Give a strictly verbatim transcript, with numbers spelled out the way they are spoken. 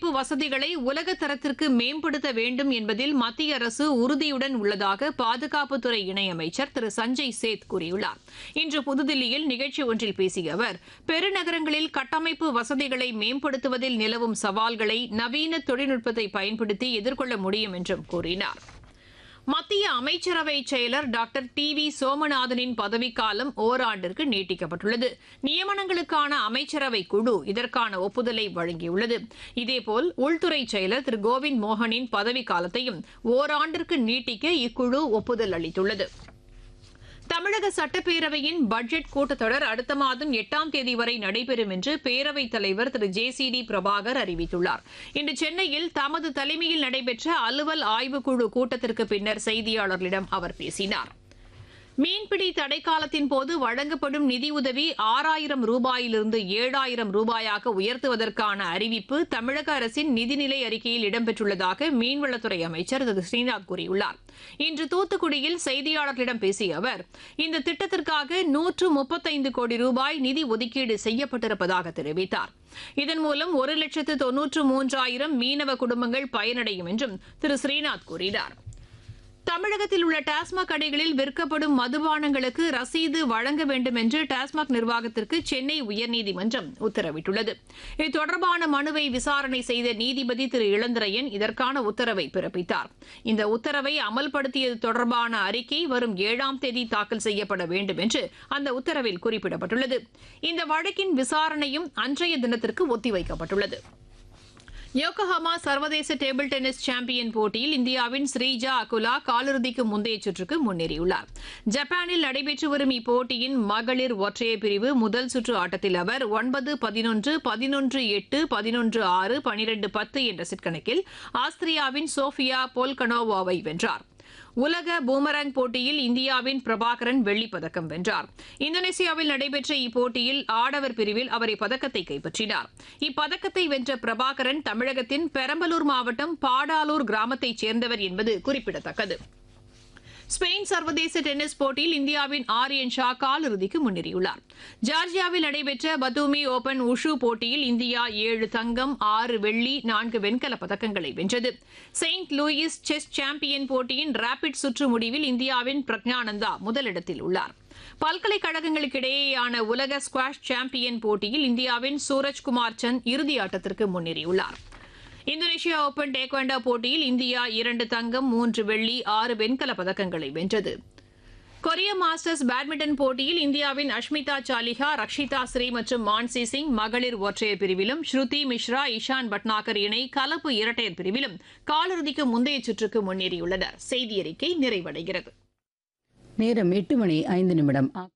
கட்டமைப்பு வசதிகளை உலக தரத்திற்கு மேம்படுத்த வேண்டும் என்பதில் மத்திய அரசு உறுதியுடன் உள்ளதாக பாதுகாப்புத்துறை இணையமைச்சர் திரு சஞ்சய் சேத் கூறியுள்ளார். இன்று புதுதில்லியில் நிகழ்ச்சி ஒன்றில் பேசிய அவர், பெருநகரங்களில் கட்டமைப்பு வசதிகளை மேம்படுத்துவதில் நிலவும் சவால்களை நவீன தொழில்நுட்பத்தை பயன்படுத்தி எதிர்கொள்ள முடியும் என்றும் கூறினார். மத்திய அமைச்சரவை செயலர் டாக்டர் டி வி சோமநாதனின் பதவிக்காலம் ஓராண்டிற்கு நீட்டிக்கப்பட்டுள்ளது. நியமனங்களுக்கான அமைச்சரவை குழு இதற்கான ஒப்புதலை வழங்கியுள்ளது. இதேபோல் உள்துறை செயலர் திரு கோவிந்த் மோகனின் பதவிக்காலத்தையும் ஓராண்டிற்கு நீட்டிக்க இக்குழு ஒப்புதல் அளித்துள்ளது. தமிழக சட்டப்பேரவையின் பட்ஜெட் கூட்டத்தொடர் அடுத்த மாதம் எட்டாம் தேதி வரை நடைபெறும் என்று பேரவைத் தலைவர் திரு ஜே சி டி பிரபாகர் அறிவித்துள்ளார். இன்று சென்னையில் தமது தலைமையில் நடைபெற்ற அலுவல் ஆய்வுக்குழு கூட்டத்திற்கு பின்னர் செய்தியாளர்களிடம் அவர் பேசினார். மீன்பிடி தடைக்காலத்தின் போது வழங்கப்படும் நிதியுதவி ஆறாயிரம் ரூபாயிலிருந்து ஏழாயிரம் ரூபாயாக உயர்த்துவதற்கான அறிவிப்பு தமிழக அரசின் நிதிநிலை அறிக்கையில் இடம்பெற்றுள்ளதாக மீன்வளத்துறை அமைச்சர் திரு ஸ்ரீநாத் கூறியுள்ளார். இன்று தூத்துக்குடியில் செய்தியாளர்களிடம் பேசிய அவர், இந்த திட்டத்திற்காக நூற்று முப்பத்தைந்து கோடி ரூபாய் நிதி ஒதுக்கீடு செய்யப்பட்டிருப்பதாக தெரிவித்தார். இதன் மூலம் ஒரு லட்சத்து தொன்னூற்று மூன்றாயிரம் மீனவ குடும்பங்கள் பயனடையும் என்றும் திரு ஸ்ரீநாத் கூறினார். தமிழகத்தில் உள்ள டாஸ்மாக் கடைகளில் விற்கப்படும் மதுபானங்களுக்கு ரசீது வழங்க வேண்டும் என்று டாஸ்மாக் நிர்வாகத்திற்கு சென்னை உயர்நீதிமன்றம் உத்தரவிட்டுள்ளது. இது தொடர்பான மனுவை விசாரணை செய்த நீதிபதி திரு இளந்திரையன் இதற்கான உத்தரவை பிறப்பித்தார். இந்த உத்தரவை அமல்படுத்தியது தொடர்பான அறிக்கை வரும் ஏழாம் தேதி தாக்கல் செய்யப்பட வேண்டும் என்று அந்த உத்தரவில் குறிப்பிடப்பட்டுள்ளது. இந்த வழக்கின் விசாரணையும் அன்றைய தினத்திற்கு ஒத்திவைக்கப்பட்டுள்ளது. யோகோஹாமா சர்வதேச டேபிள் டென்னிஸ் சாம்பியன் போட்டியில் இந்தியாவின் ஸ்ரீஜா அகுலா காலிறுதிக்கு முந்தைய சுற்றுக்கு முன்னேறியுள்ளார். ஜப்பானில் நடைபெற்று வரும் இப்போட்டியின் மகளிர் ஒற்றையர் பிரிவு முதல் சுற்று ஆட்டத்தில் அவர் ஒன்பது பதினொன்று பதினொன்று எட்டு பதினொன்று ஆறு பனிரெண்டு பத்து என்ற செட் கணக்கில் ஆஸ்திரியாவின் சோஃபியா போல்கனோவாவை வென்றார். உலக பூமராங் போட்டியில் இந்தியாவின் பிரபாகரன் வெள்ளிப் பதக்கம் வென்றார். இந்தோனேசியாவில் நடைபெற்ற இப்போட்டியில் ஆடவர் பிரிவில் அவர் இப்பதக்கத்தை கைப்பற்றினார். இப்பதக்கத்தை வென்ற பிரபாகரன் தமிழகத்தின் பெரம்பலூர் மாவட்டம் பாடாலூர் கிராமத்தைச் சேர்ந்தவர் என்பது குறிப்பிடத்தக்கது. ஸ்பெயின் சர்வதேச டென்னிஸ் போட்டியில் இந்தியாவின் ஆரியன் ஷா காலிறுதிக்கு முன்னேறியுள்ளார். ஜார்ஜியாவில் நடைபெற்ற பதூமி ஓபன் உஷு போட்டியில் இந்தியா ஏழு தங்கம் ஆறு வெள்ளி நான்கு வெண்கலப் பதக்கங்களை வென்றது. செயின்ட் லூயிஸ் செஸ் சாம்பியன் போட்டியின் ரேபிட் சுற்று முடிவில் இந்தியாவின் பிரக்ஞானந்தா முதலிடத்தில் உள்ளார். பல்கலைக்கழகங்களுக்கிடையேயான உலக ஸ்குவாஷ் சாம்பியன் போட்டியில் இந்தியாவின் சூரஜ்குமார் சந்த் இறுதி ஆட்டத்திற்கு முன்னேறியுள்ளார். இந்தோனேஷியா ஓபன் டேக்வாண்டோ போட்டியில் இந்தியா இரண்டு தங்கம் மூன்று வெள்ளி ஆறு வெண்கலப் பதக்கங்களை வென்றது. கொரிய மாஸ்டர்ஸ் பேட்மிண்டன் போட்டியில் இந்தியாவின் அஷ்மிதா சாலிஹா, ரக்ஷிதா ஸ்ரீ மற்றும் மான்சி சிங் மகளிர் ஒற்றையர் பிரிவிலும், ஸ்ருதி மிஸ்ரா, இஷான் பட்நாகர் இணை கலப்பு இரட்டையர் பிரிவிலும் காலிறுதிக்கு முந்தைய சுற்றுக்கு முன்னேறியுள்ளனர். செய்தி அறிக்கை நிறைவடைகிறது. நேரம் எட்டு மணி ஐந்து நிமிடம்.